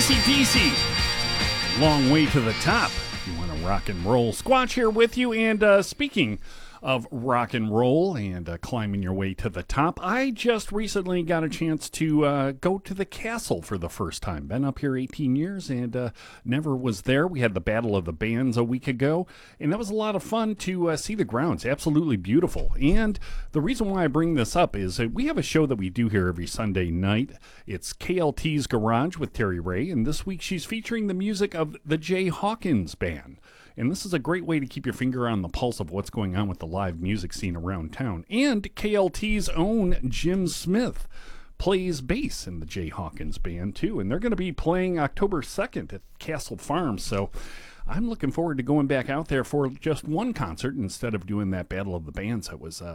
AC/DC. Long way to the top. If you want to rock and roll, Squatch here with you. And speaking of rock and roll and climbing your way to the top, I just recently got a chance to go to the castle for the first time. Been up here 18 years and never was there. We had the Battle of the Bands a week ago, and that was a lot of fun to see the grounds. Absolutely beautiful. And the reason why I bring this up is we have a show that we do here every Sunday night. It's KLT's Garage with Terry Ray, and this week she's featuring the music of the Jay Hawkins Band. And this is a great way to keep your finger on the pulse of what's going on with the live music scene around town. And KLT's own Jim Smith plays bass in the Jay Hawkins Band, too. And they're going to be playing October 2nd at Castle Farm. So I'm looking forward to going back out there for just one concert instead of doing that Battle of the Bands. That was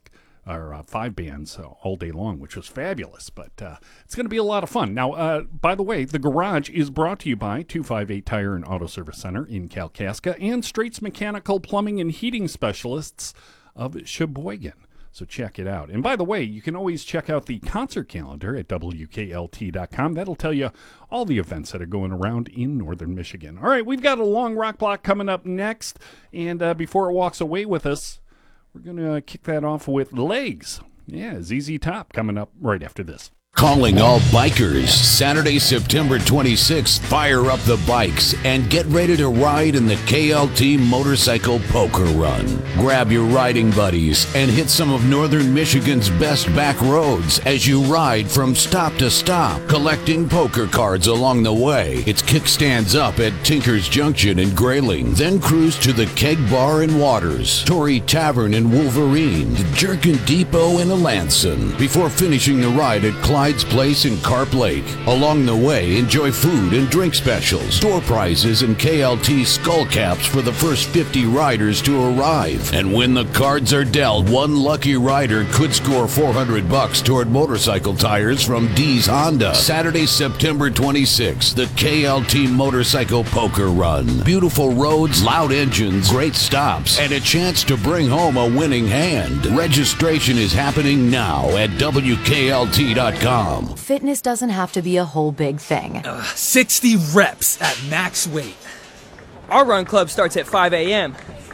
5 bands all day long, which was fabulous. But it's going to be a lot of fun. Now, by the way, the Garage is brought to you by 258 Tire and Auto Service Center in Kalkaska and Straits Mechanical Plumbing and Heating Specialists of Sheboygan. So check it out. And by the way, you can always check out the concert calendar at WKLT.com. That'll tell you all the events that are going around in northern Michigan. All right, we've got a long rock block coming up next. And before it walks away with us, we're going to kick that off with Legs. Yeah, ZZ Top coming up right after this. Calling all bikers, Saturday, September 26th, fire up the bikes and get ready to ride in the KLT Motorcycle Poker Run. Grab your riding buddies and hit some of northern Michigan's best back roads as you ride from stop to stop, collecting poker cards along the way. It's kickstands up at Tinker's Junction in Grayling, then cruise to the Keg Bar in Waters, Torrey Tavern in Wolverine, the Jerkin Depot in Alanson, before finishing the ride at Clyde's Place in Carp Lake. Along the way, enjoy food and drink specials, door prizes, and KLT skull caps for the first 50 riders to arrive. And when the cards are dealt, one lucky rider could score $400 toward motorcycle tires from D's Honda. Saturday, September 26th, the KLT Motorcycle Poker Run. Beautiful roads, loud engines, great stops, and a chance to bring home a winning hand. Registration is happening now at WKLT.com. Fitness doesn't have to be a whole big thing. 60 reps at max weight. Our run club starts at 5 a.m.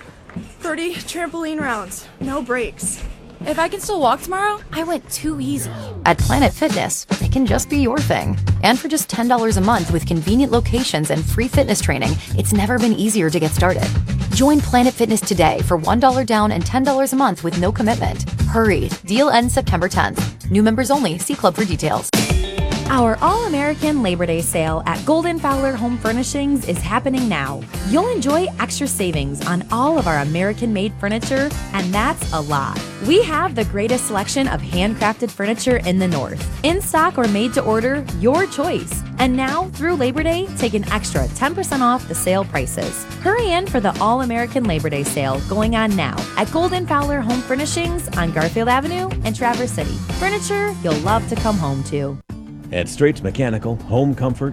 30 trampoline rounds, no breaks. If I can still walk tomorrow, I went too easy. At Planet Fitness, it can just be your thing. And for just $10 a month with convenient locations and free fitness training, it's never been easier to get started. Join Planet Fitness today for $1 down and $10 a month with no commitment. Hurry, deal ends September 10th. New members only. See club for details. Our All-American Labor Day sale at Golden Fowler Home Furnishings is happening now. You'll enjoy extra savings on all of our American-made furniture, and that's a lot. We have the greatest selection of handcrafted furniture in the North. In stock or made to order, your choice. And now, through Labor Day, take an extra 10% off the sale prices. Hurry in for the All-American Labor Day sale going on now at Golden Fowler Home Furnishings on Garfield Avenue in Traverse City. Furniture you'll love to come home to. At Straits Mechanical, home comfort